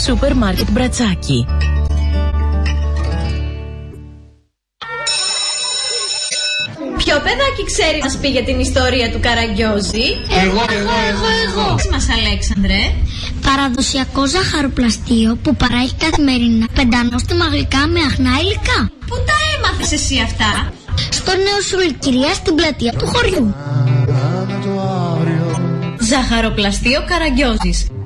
Σούπερ Μάρκετ Μπρατσάκι. Ποιο παιδάκι ξέρει να μας πει για την ιστορία του Καραγκιόζη? Εγώ. Τι μας, Αλέξανδρε? Παραδοσιακό ζαχαροπλαστείο που παράγει καθημερινά πεντανόστιμα γλυκά με αχνά υλικά. Πού τα έμαθες εσύ αυτά? Στο Νέο Σουλκυρία, στην πλατεία του χωριού. Ζαχαροπλαστείο Καραγκιόζης.